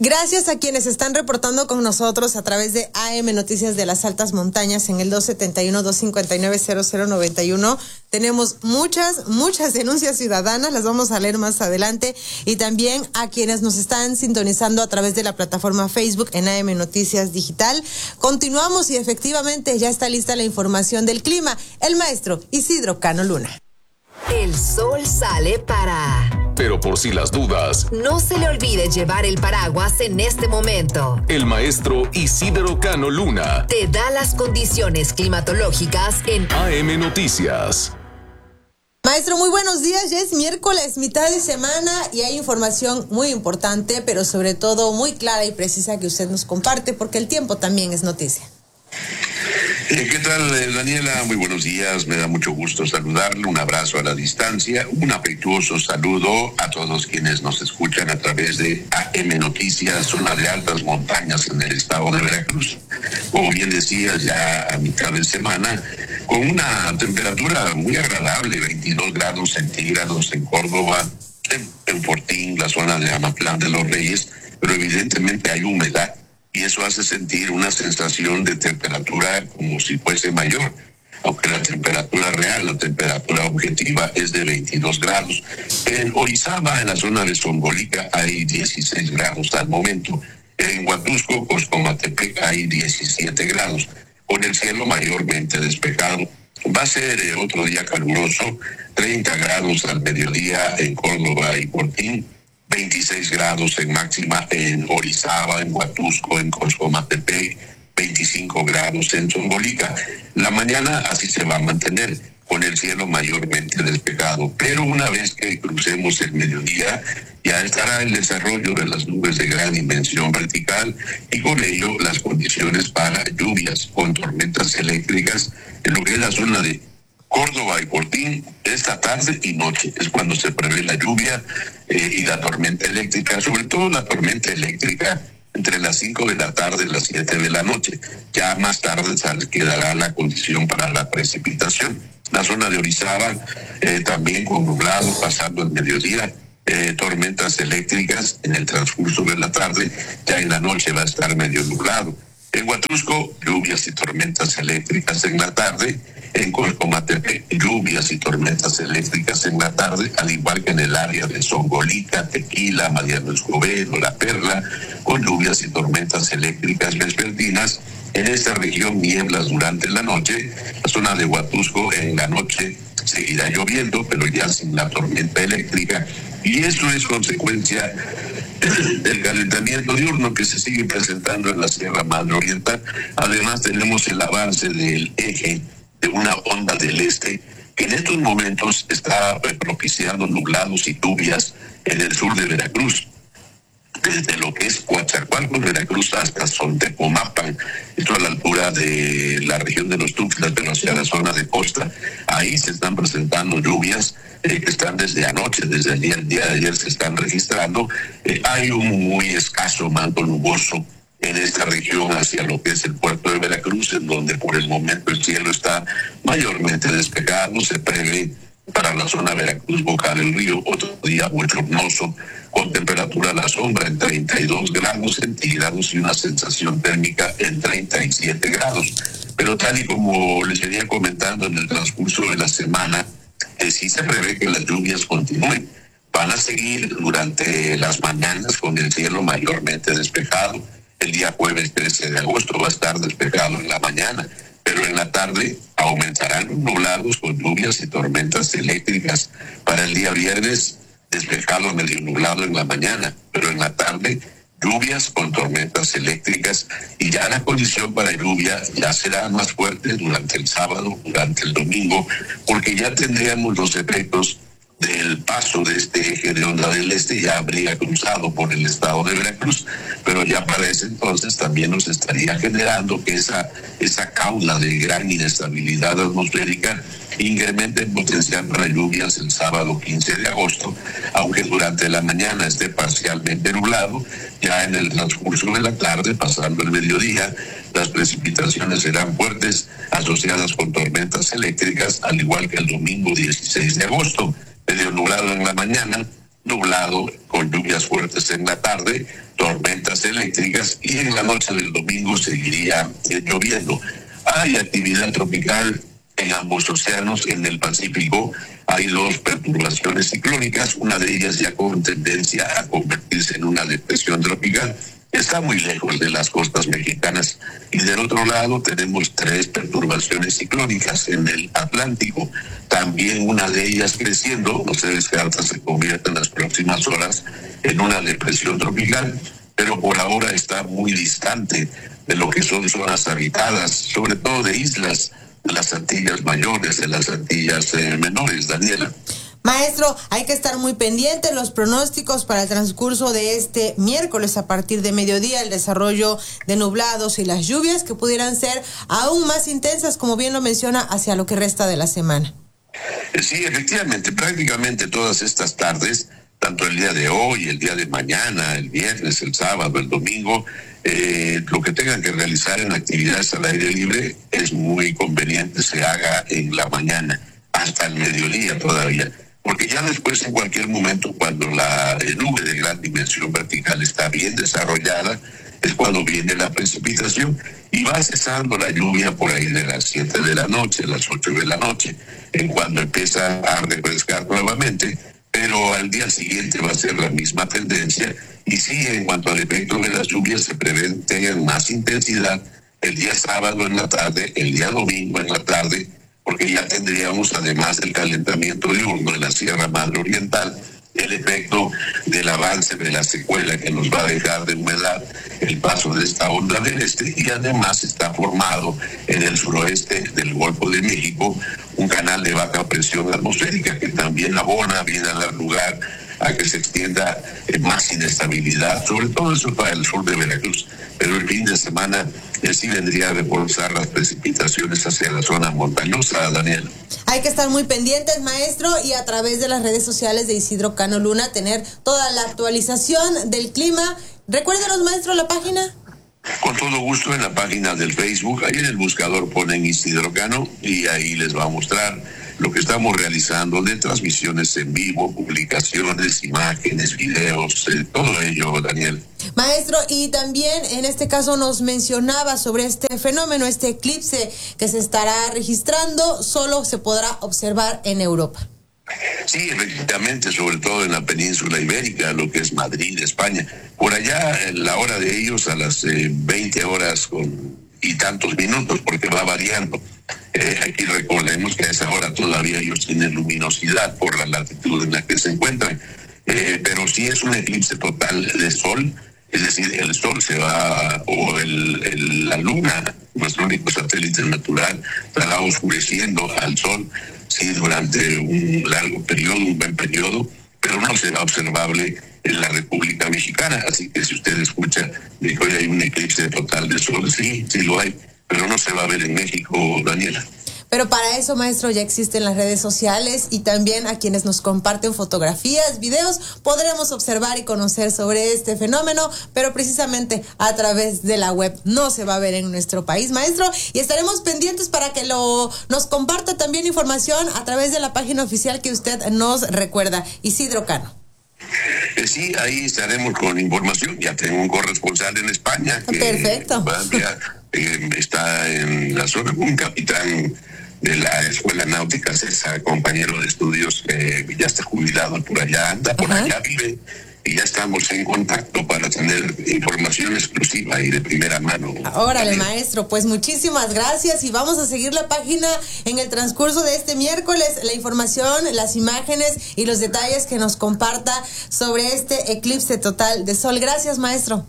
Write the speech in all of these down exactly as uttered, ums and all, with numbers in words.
Gracias a quienes están reportando con nosotros a través de A M Noticias de las Altas Montañas en el dos setenta y uno, dos cincuenta y nueve, cero cero noventa y uno. Tenemos muchas, muchas denuncias ciudadanas, las vamos a leer más adelante. Y también a quienes nos están sintonizando a través de la plataforma Facebook en A M Noticias Digital. Continuamos y efectivamente ya está lista la información del clima. El maestro Isidro Cano Luna. El sol sale para... Pero por si las dudas, no se le olvide llevar el paraguas en este momento. El maestro Isidro Cano Luna te da las condiciones climatológicas en A M Noticias. Maestro, muy buenos días. Ya es miércoles, mitad de semana, y hay información muy importante, pero sobre todo muy clara y precisa que usted nos comparte, porque el tiempo también es noticia. ¿Qué tal, Daniela? Muy buenos días, me da mucho gusto saludarle, un abrazo a la distancia, un afectuoso saludo a todos quienes nos escuchan a través de A M Noticias, zona de altas montañas en el estado de Veracruz. Como bien decías, ya a mitad de semana, con una temperatura muy agradable, veintidós grados centígrados en Córdoba, en, en Fortín, la zona de Amatlán de los Reyes, pero evidentemente hay humedad. Y eso hace sentir una sensación de temperatura como si fuese mayor, aunque la temperatura real, la temperatura objetiva es de veintidós grados. En Orizaba, en la zona de Zongolica, hay dieciséis grados al momento. En Huatusco, Coscomatepec, hay diecisiete grados, con el cielo mayormente despejado. Va a ser eh, otro día caluroso, treinta grados al mediodía en Córdoba y Fortín, veintiséis grados en máxima en Orizaba, en Huatusco, en Coscomatepec, veinticinco grados en Zongolica. La mañana así se va a mantener, con el cielo mayormente despejado, pero una vez que crucemos el mediodía, ya estará el desarrollo de las nubes de gran dimensión vertical y con ello las condiciones para lluvias con tormentas eléctricas en lo que es la zona de Córdoba y Fortín. Esta tarde y noche es cuando se prevé la lluvia eh, y la tormenta eléctrica, sobre todo la tormenta eléctrica entre las cinco de la tarde y las siete de la noche. Ya más tarde se quedará la condición para la precipitación. La zona de Orizaba eh, también con nublado pasando el mediodía, eh, tormentas eléctricas en el transcurso de la tarde, ya en la noche va a estar medio nublado. En Huatusco, lluvias y tormentas eléctricas en la tarde. En Coscomatepec, lluvias y tormentas eléctricas en la tarde, al igual que en el área de Zongolica, Tequila, Mariano Escobedo, La Perla, con lluvias y tormentas eléctricas vespertinas. En esta región, nieblas durante la noche. La zona de Huatusco, en la noche seguirá lloviendo, pero ya sin la tormenta eléctrica. Y eso es consecuencia del calentamiento diurno que se sigue presentando en la Sierra Madre Oriental. Además, tenemos el avance del eje de una onda del este que en estos momentos está propiciando nublados y lluvias en el sur de Veracruz, desde lo que es Coatzacoalcos, Veracruz, hasta Sontepomapan, esto a la altura de la región de los Tuxtlas, pero hacia la zona de costa. Ahí se están presentando lluvias eh, que están desde anoche, desde ayer, el día de ayer se están registrando. Eh, hay un muy escaso manto nuboso en esta región hacia lo que es el puerto de Veracruz, en donde por el momento el cielo está mayormente despejado. Se prevé para la zona Veracruz, Boca del Río, otro día bochornoso, con temperatura a la sombra en treinta y dos grados centígrados y una sensación térmica en treinta y siete grados. Pero tal y como les venía comentando en el transcurso de la semana, eh, sí se prevé que las lluvias continúen. Van a seguir durante las mañanas con el cielo mayormente despejado. El día jueves trece de agosto va a estar despejado en la mañana, pero en la tarde aumentarán los nublados con lluvias y tormentas eléctricas. Para el día viernes, despejado medio nublado en la mañana, pero en la tarde lluvias con tormentas eléctricas, y ya la condición para lluvia ya será más fuerte durante el sábado, durante el domingo, porque ya tendríamos los efectos del paso de este eje de onda del este. Ya habría cruzado por el estado de Veracruz, pero ya para ese entonces también nos estaría generando que esa, esa caula de gran inestabilidad atmosférica incremente en potencial para lluvias el sábado quince de agosto, aunque durante la mañana esté parcialmente nublado. Ya en el transcurso de la tarde, pasando el mediodía, las precipitaciones serán fuertes, asociadas con tormentas eléctricas, al igual que el domingo dieciséis de agosto. Medio nublado en la mañana, nublado con lluvias fuertes en la tarde, tormentas eléctricas y en la noche del domingo seguiría lloviendo. Hay actividad tropical en ambos océanos. En el Pacífico hay dos perturbaciones ciclónicas, una de ellas ya con tendencia a convertirse en una depresión tropical. Está muy lejos de las costas mexicanas. Y del otro lado tenemos tres perturbaciones ciclónicas en el Atlántico. También una de ellas creciendo, no se descarta, se convierte en las próximas horas en una depresión tropical, pero por ahora está muy distante de lo que son zonas habitadas, sobre todo de islas, de las Antillas mayores, de las Antillas eh, menores, Daniela. Maestro, hay que estar muy pendientes los pronósticos para el transcurso de este miércoles a partir de mediodía, el desarrollo de nublados y las lluvias que pudieran ser aún más intensas, como bien lo menciona, hacia lo que resta de la semana. Sí, efectivamente, prácticamente todas estas tardes, tanto el día de hoy, el día de mañana, el viernes, el sábado, el domingo, eh, lo que tengan que realizar en actividades al aire libre es muy conveniente se haga en la mañana, hasta el mediodía todavía. Porque ya después, en cualquier momento, cuando la nube de gran dimensión vertical está bien desarrollada, es cuando viene la precipitación y va cesando la lluvia por ahí de las siete de la noche, las ocho de la noche, en cuando empieza a refrescar nuevamente, pero al día siguiente va a ser la misma tendencia. Y sí, en cuanto al efecto de las lluvias, se prevén tengan más intensidad el día sábado en la tarde, el día domingo en la tarde, porque ya tendríamos, además del calentamiento diurno en la Sierra Madre Oriental, el efecto del avance de la secuela que nos va a dejar de humedad el paso de esta onda del este, y además está formado en el suroeste del Golfo de México un canal de baja presión atmosférica que también abona, viene a dar lugar a que se extienda eh, más inestabilidad, sobre todo eso para el sur de Veracruz. Pero el fin de semana eh, sí vendría a reforzar las precipitaciones hacia la zona montañosa, Daniel. Hay que estar muy pendientes, maestro, y a través de las redes sociales de Isidro Cano Luna tener toda la actualización del clima. Recuérdenos, maestro, la página. Con todo gusto, en la página del Facebook, ahí en el buscador ponen Isidro Cano y ahí les va a mostrar lo que estamos realizando de transmisiones en vivo, publicaciones, imágenes, videos, eh, todo ello, Daniel. Maestro, y también en este caso nos mencionaba sobre este fenómeno, este eclipse que se estará registrando, solo se podrá observar en Europa. Sí, efectivamente, sobre todo en la península ibérica, lo que es Madrid, España. Por allá, en la hora de ellos, a las eh, veinte horas con y tantos minutos, porque va variando. Eh, aquí recordemos que a esa hora todavía ellos tienen luminosidad por la latitud en la que se encuentran. Eh, pero sí es un eclipse total de sol, es decir, el sol se va, o el, el, la luna, nuestro único satélite natural, estará oscureciendo al sol, sí, durante un largo periodo, un buen periodo, pero no será observable en la República Mexicana. Así que si usted escucha de que hoy hay un eclipse total de sol, sí, sí lo hay, pero no se va a ver en México, Daniela. Pero para eso, maestro, ya existen las redes sociales y también a quienes nos comparten fotografías, videos, podremos observar y conocer sobre este fenómeno, pero precisamente a través de la web. No se va a ver en nuestro país, maestro, y estaremos pendientes para que lo nos comparta también información a través de la página oficial que usted nos recuerda, Isidro Cano. Eh, sí, ahí estaremos con información. Ya tengo un corresponsal en España que Perfecto. Va a enviar, eh, está en la zona, un capitán de la Escuela Náutica, César, compañero de estudios, que ya está jubilado por allá, anda por Ajá. allá, vive, y ya estamos en contacto para tener información exclusiva y de primera mano. Órale, maestro, pues muchísimas gracias y vamos a seguir la página en el transcurso de este miércoles, la información, las imágenes y los detalles que nos comparta sobre este eclipse total de sol. Gracias, maestro.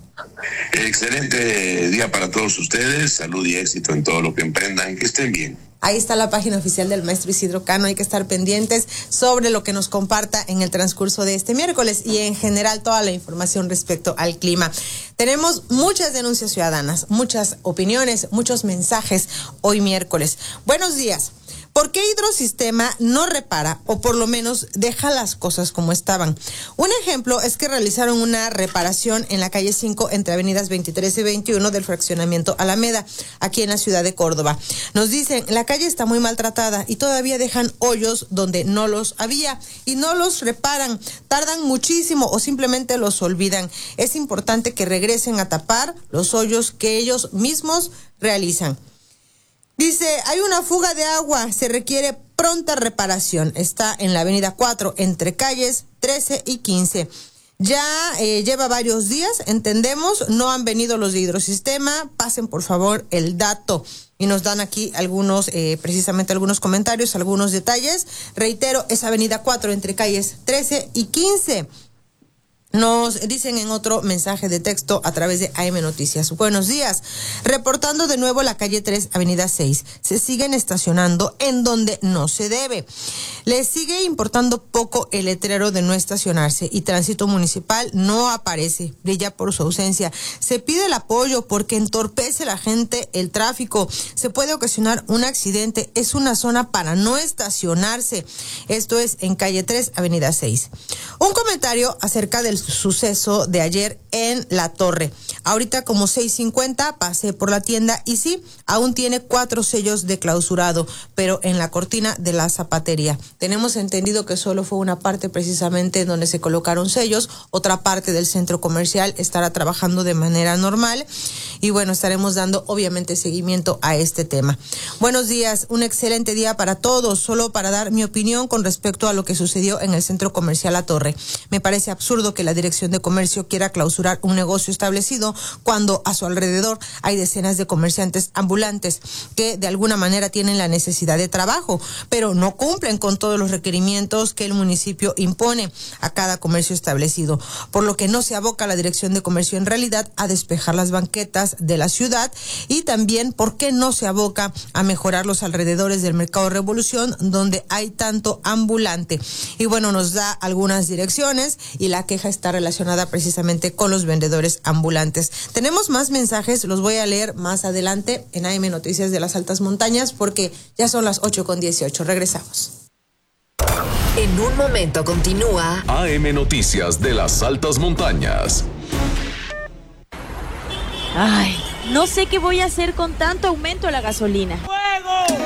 Excelente día para todos ustedes, salud y éxito en todo lo que emprendan, que estén bien. Ahí está la página oficial del maestro Isidro Cano. Hay que estar pendientes sobre lo que nos comparta en el transcurso de este miércoles y en general toda la información respecto al clima. Tenemos muchas denuncias ciudadanas, muchas opiniones, muchos mensajes hoy miércoles. Buenos días. ¿Por qué Hidrosistema no repara o por lo menos deja las cosas como estaban? Un ejemplo es que realizaron una reparación en la calle cinco entre avenidas veintitrés y veintiuno del fraccionamiento Alameda, aquí en la ciudad de Córdoba. Nos dicen, la calle está muy maltratada y todavía dejan hoyos donde no los había y no los reparan, tardan muchísimo o simplemente los olvidan. Es importante que regresen a tapar los hoyos que ellos mismos realizan. Dice, hay una fuga de agua, se requiere pronta reparación. Está en la avenida cuatro, entre calles trece y quince. Ya eh, lleva varios días, entendemos, no han venido los de Hidrosistema, pasen por favor el dato. Y nos dan aquí algunos, eh, precisamente algunos comentarios, algunos detalles. Reitero, es avenida cuatro, entre calles trece y quince. Nos dicen en otro mensaje de texto a través de A M Noticias. Buenos días. Reportando de nuevo la calle tres, avenida seis. Se siguen estacionando en donde no se debe. Les sigue importando poco el letrero de no estacionarse y Tránsito Municipal no aparece, brilla por su ausencia. Se pide el apoyo porque entorpece a la gente el tráfico. Se puede ocasionar un accidente. Es una zona para no estacionarse. Esto es en calle tres, avenida seis. Un comentario acerca del suceso de ayer en La Torre. Ahorita como seis cincuenta pasé por la tienda y sí, aún tiene cuatro sellos de clausurado, pero en la cortina de la zapatería. Tenemos entendido que solo fue una parte precisamente donde se colocaron sellos, otra parte del centro comercial estará trabajando de manera normal y bueno, estaremos dando obviamente seguimiento a este tema. Buenos días, un excelente día para todos. Solo para dar mi opinión con respecto a lo que sucedió en el centro comercial La Torre. Me parece absurdo que la Dirección de Comercio quiera clausurar un negocio establecido cuando a su alrededor hay decenas de comerciantes ambulantes que de alguna manera tienen la necesidad de trabajo, pero no cumplen con todos los requerimientos que el municipio impone a cada comercio establecido, por lo que no se aboca la Dirección de Comercio en realidad a despejar las banquetas de la ciudad y también por qué no se aboca a mejorar los alrededores del Mercado Revolución donde hay tanto ambulante. Y bueno, nos da algunas direcciones y la queja está relacionada precisamente con los vendedores ambulantes. Tenemos más mensajes, los voy a leer más adelante en A M Noticias de las Altas Montañas porque ya son las ocho con dieciocho. Regresamos. En un momento continúa A M Noticias de las Altas Montañas. Ay, no sé qué voy a hacer con tanto aumento de la gasolina. ¡Fuego!